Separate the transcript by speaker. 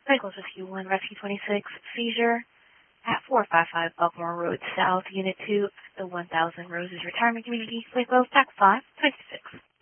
Speaker 1: Cycles Rescue 1, Rescue 26, seizure at 455 Buckmore Road South, Unit 2, the 1000 Roses Retirement Community, Waco, Tax 5, 26.